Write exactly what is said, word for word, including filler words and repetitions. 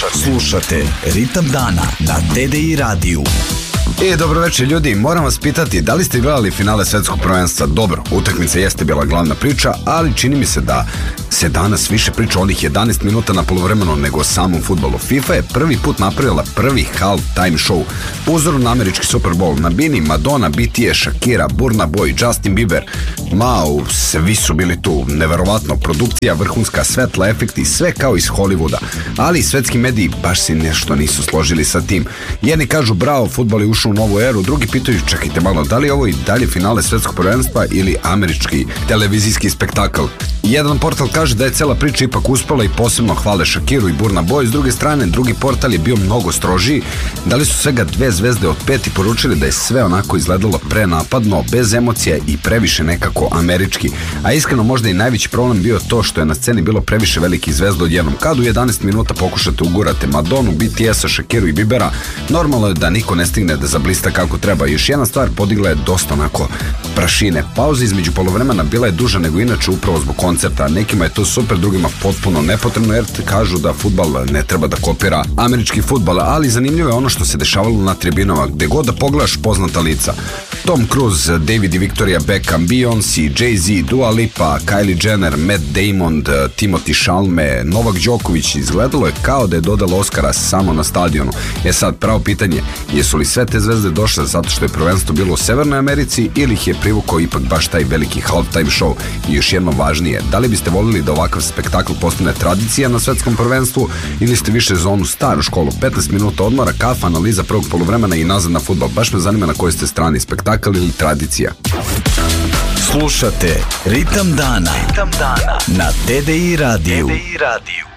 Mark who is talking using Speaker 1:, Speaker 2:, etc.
Speaker 1: Slušate Ritam dana na T D I radiju.
Speaker 2: I dobro večer ljudi, moram vas pitati da li ste gledali finale svetskog prvenstva? Dobro, utakmica jeste bila glavna priča, ali čini mi se da se danas više priča onih jedanaest minuta na poluvremenu nego o samom fudbalu. FIFA je prvi put napravila prvi half-time show po uzoru na američki Super Bowl. Na bini Madonna, B T S, Shakira, Burna Boy, Justin Bieber, Mao, svi su bili tu. Neverovatno, produkcija, vrhunska, svetla, efekti, sve kao iz Hollywooda. Ali svetski mediji baš se nešto nisu složili sa tim. Jedni kažu bravo, fudbal je ušao u novu eru, drugi pitaju čekajte malo, da li je ovo i dalje finale svetskog prvenstva ili američki televizijski spektakl. Jedan portal kaže da je cela priča ipak uspela i posebno hvale Shakiru i Burna Boy. S druge strane, drugi portal je bio mnogo strožiji. Dali su svega dve zvezde od pet i poručili da je sve onako izgledalo prenapadno, bez emocija i previše nekako američki. A iskreno možda i najveći problem bio to što je na sceni bilo previše velikih zvezda odjednom. Kad u jedanaest minuta pokušate ugurate Madonu, B T S-a, Shakiru i Biebera, normalno je da niko ne stigne da zablista kako treba. Još jedna stvar, podigla je dosta onako prašine. Pauza između polovremena bila je duža nego inače upravo zbog koncerta. Nekima je to super, drugima potpuno nepotrebno jer kažu da fudbal ne treba da kopira američki fudbal, ali zanimljivo je ono što se dešavalo na tribinama. Gde god da pogledaš poznata lica. Tom Cruise, David i Victoria Beckham, Beyoncé, Jay-Z, Dua Lipa, Kylie Jenner, Matt Damon, Timothy Chalamet, Novak Đoković. Izgledalo je kao da je dodala Oscara samo na stadionu. E sad, pravo pitanje, jesu li sve te zvezde došle zato što je prvenstvo bilo u Severnoj Americi ili ih je privukao ipak baš taj veliki halftime show? I još jedno važnije, da li biste voljeli da ovakav spektakl postane tradicija na svetskom prvenstvu ili ste više za onu staru školu, petnaest minuta odmora, kafa, analiza prvog poluvremena i nazad na fudbal? Baš me zanima na kojoj ste strani, spektakl ili tradicija.
Speaker 1: Slušate Ritam dana, Ritam dana na T D I radiju.